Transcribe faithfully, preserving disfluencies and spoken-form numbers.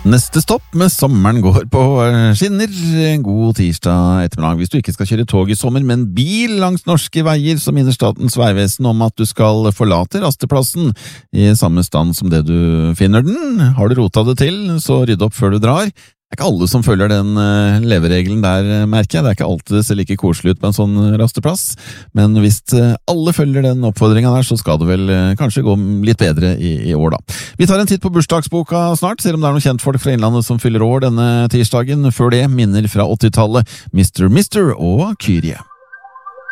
Neste stopp med sommeren går på skinner. En god tirsdag ettermiddag. Hvis du ikke skal kjøre tog i sommer, men bil langs norske veier, så minner Statens vegvesen om at du skal forlate rasteplassen i samme stand som det du finner den. Har du rota det til, så rydd opp før du drar. Det er ikke alle som følger den uh, leveregelen der, merker jeg. Det er ikke alltid det ser like koselig ut på en sånn rasteplass. Men hvis uh, alle følger den oppfordringen der, så skal det vel uh, kanskje gå litt bedre i, i år da. Vi tar en titt på bursdagsboka snart, ser om det er noen kjentfolk fra Innlandet som fyller år denne tirsdagen. Før det, minner fra åttitallet, mister Mister og Kyrie.